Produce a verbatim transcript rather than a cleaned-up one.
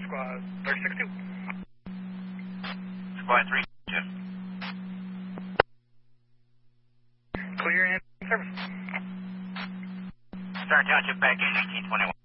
Squad thirty-six two. Squad three two. Clear and service. Star Township back in eighteen twenty-one.